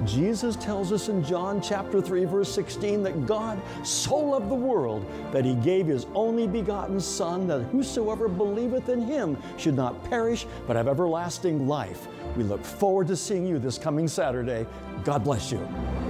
Jesus tells us in John chapter 3, verse 16, that God so loved the world that He gave His only begotten Son, that whosoever believeth in Him should not perish, but have everlasting life. We look forward to seeing you this coming Saturday. God bless you.